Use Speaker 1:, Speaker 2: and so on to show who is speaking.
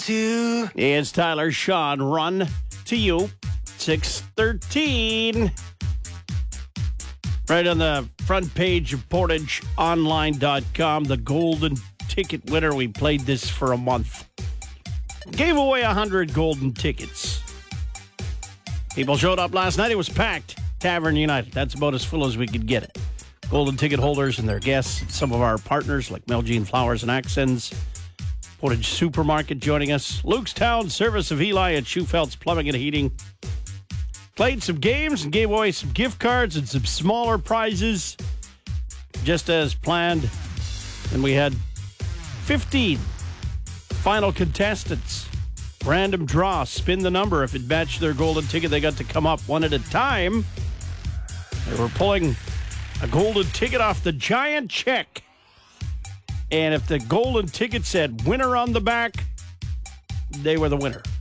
Speaker 1: It's Tyler Sean. Run to you. 6:13. Right on the front page of PortageOnline.com, the golden ticket winner. We played this for a month. Gave away 100 golden tickets. People showed up last night. It was packed. Tavern United. That's about as full as we could get it. Golden ticket holders and their guests. Some of our partners like Melgene Flowers and Accents. Portage Supermarket joining us. Luke's Town Service of Eli at Schufeld's Plumbing and Heating. Played some games and gave away some gift cards and some smaller prizes, just as planned. And we had 15 final contestants. Random draw, spin the number. If it matched their golden ticket, they got to come up one at a time. They were pulling a golden ticket off the giant check. And if the golden ticket said winner on the back, they were the winner.